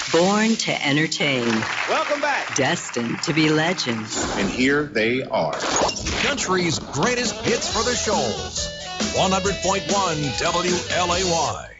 Born to entertain. Welcome back. Destined to be legends. And here they are. Country's greatest hits for the shoals. 100.1 WLAY.